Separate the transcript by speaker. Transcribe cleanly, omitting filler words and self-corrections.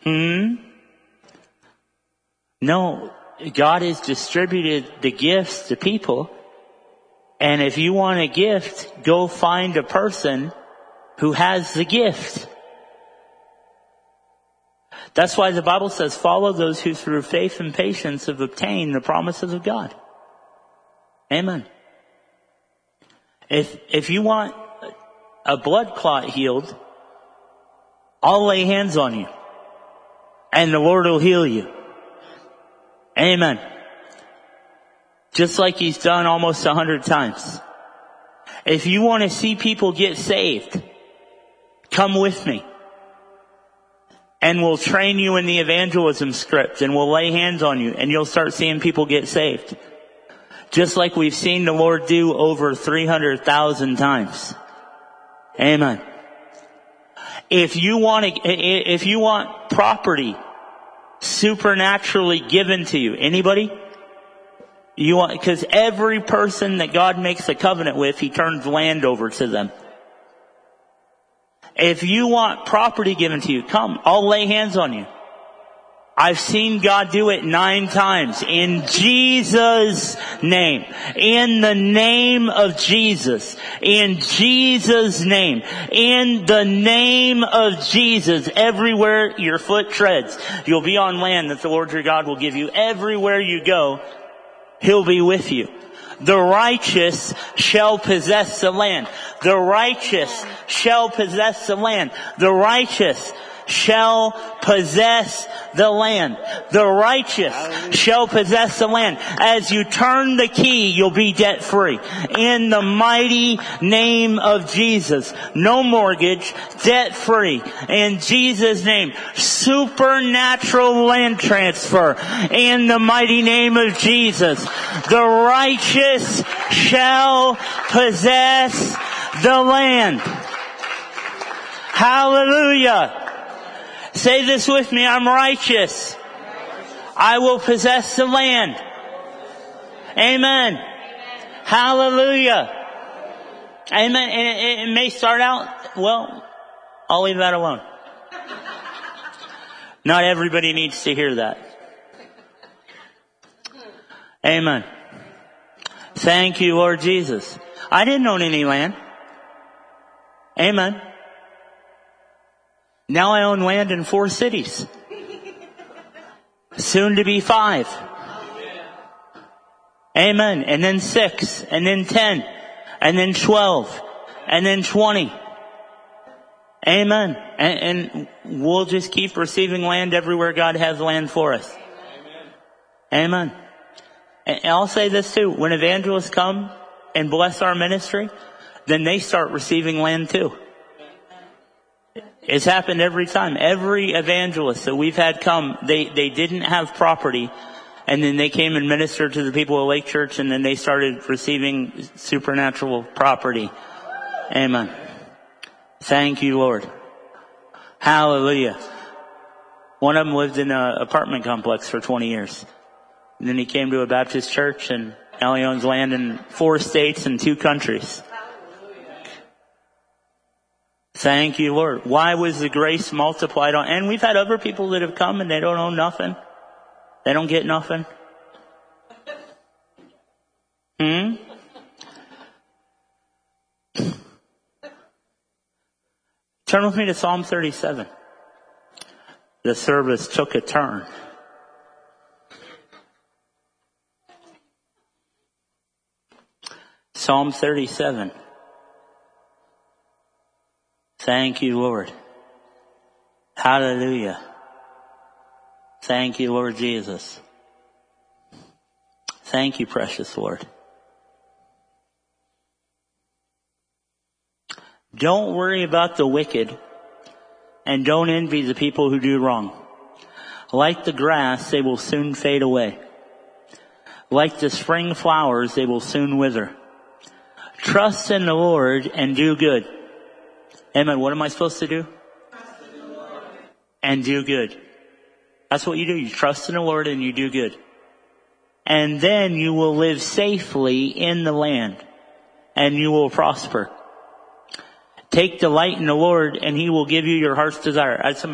Speaker 1: No, God has distributed the gifts to people. And if you want a gift, go find a person who has the gift. That's why the Bible says, follow those who through faith and patience have obtained the promises of God. Amen. If you want a blood clot healed, I'll lay hands on you. And the Lord will heal you. Amen. Just like He's done almost 100 times. If you want to see people get saved, come with me. And we'll train you in the evangelism script, and we'll lay hands on you, and you'll start seeing people get saved. Just like we've seen the Lord do over 300,000 times. Amen. If you want property supernaturally given to you, anybody? Because every person that God makes a covenant with, He turns land over to them. If you want property given to you, come. I'll lay hands on you. I've seen God do it 9 times. In Jesus' name. In the name of Jesus. In Jesus' name. In the name of Jesus. Everywhere your foot treads, you'll be on land that the Lord your God will give you. Everywhere you go, He'll be with you. The righteous shall possess the land. The righteous shall possess the land. The righteous shall possess the land. The righteous shall possess the land. As you turn the key, you'll be debt free. In the mighty name of Jesus. No mortgage, debt free. In Jesus' name. Supernatural land transfer. In the mighty name of Jesus. The righteous shall possess the land. Hallelujah. Say this with me, I'm righteous. I will possess the land. Amen. Hallelujah. Amen. And it may start out, well, I'll leave that alone. Not everybody needs to hear that. Amen. Thank you, Lord Jesus. I didn't own any land. Amen. Now I own land in 4 cities. Soon to be 5. Amen. And then 6. And then 10. And then 12. And then 20. Amen. And we'll just keep receiving land everywhere God has land for us. Amen. And I'll say this too. When evangelists come and bless our ministry, then they start receiving land too. It's happened every time. Every evangelist that we've had come, they didn't have property, and then they came and ministered to the people of Lake Church, and then they started receiving supernatural property. Amen. Thank you, Lord. Hallelujah. One of them lived in an apartment complex for 20 years. And then he came to a Baptist church, and now he owns land in 4 states and 2 countries. Thank you, Lord. Why was the grace multiplied on? And we've had other people that have come and they don't own nothing. They don't get nothing. Turn with me to Psalm 37. The service took a turn. Psalm 37. Thank you, Lord. Hallelujah. Thank you, Lord Jesus. Thank you, precious Lord. Don't worry about the wicked, and don't envy the people who do wrong. Like the grass, they will soon fade away. Like the spring flowers, they will soon wither. Trust in the Lord and do good. Amen. What am I supposed to do?
Speaker 2: Trust in the Lord.
Speaker 1: And do good. That's what you do. You trust in the Lord and you do good. And then you will live safely in the land. And you will prosper. Take delight in the Lord and He will give you your heart's desire.